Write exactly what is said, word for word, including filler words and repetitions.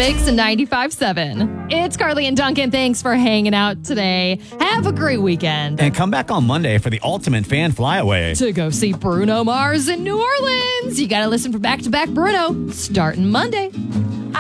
Mix ninety-five seven. It's Carly and Duncan. Thanks for hanging out today. Have a great weekend. And come back on Monday for the ultimate fan flyaway. To go see Bruno Mars in New Orleans. You got to listen for back-to-back Bruno starting Monday.